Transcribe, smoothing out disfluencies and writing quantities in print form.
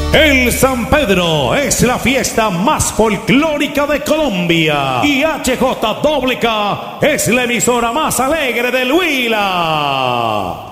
El San Pedro es la fiesta más folclórica de Colombia y HJWK es la emisora más alegre del Huila.